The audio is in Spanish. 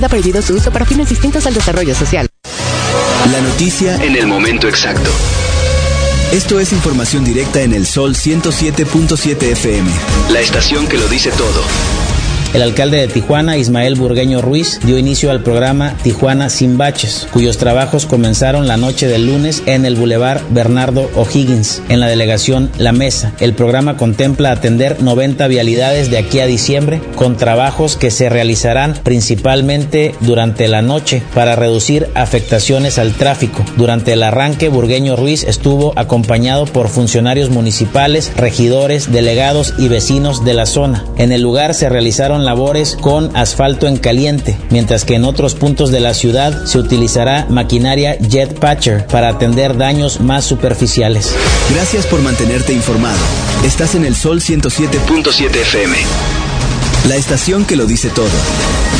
Ha prohibido su uso para fines distintos al desarrollo social. La noticia en el momento exacto. Esto es información directa en el Sol 107.7 FM. La estación que lo dice todo. El alcalde de Tijuana, Ismael Burgueño Ruiz, dio inicio al programa Tijuana Sin Baches, cuyos trabajos comenzaron la noche del lunes en el Boulevard Bernardo O'Higgins, en la delegación La Mesa. El programa contempla atender 90 vialidades de aquí a diciembre, con trabajos que se realizarán principalmente durante la noche para reducir afectaciones al tráfico. Durante el arranque, Burgueño Ruiz estuvo acompañado por funcionarios municipales, regidores, delegados y vecinos de la zona. En el lugar se realizaron labores con asfalto en caliente, mientras que en otros puntos de la ciudad se utilizará maquinaria Jet Patcher para atender daños más superficiales. Gracias por mantenerte informado. Estás en el Sol 107.7 FM. La estación que lo dice todo.